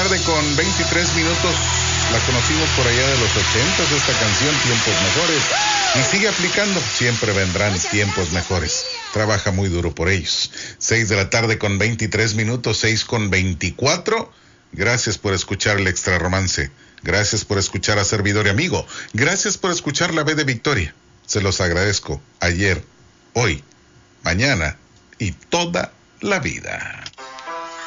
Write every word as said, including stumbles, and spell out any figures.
tarde con veintitrés minutos. La conocimos por allá de los ochentas, esta canción, Tiempos Mejores. Y sigue aplicando, siempre vendrán tiempos mejores. Trabaja muy duro por ellos. seis de la tarde con veintitrés minutos, seis con veinticuatro. Gracias por escuchar el Extra Romance. Gracias por escuchar a Servidor y Amigo. Gracias por escuchar la B de Victoria. Se los agradezco ayer, hoy, mañana y toda la vida.